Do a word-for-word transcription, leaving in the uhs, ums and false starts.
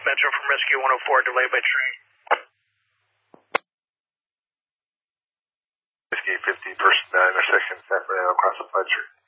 Metro from Rescue one oh four, delayed by train. Whiskey fifty, person nine, intersection San Fernando, across the Fletcher.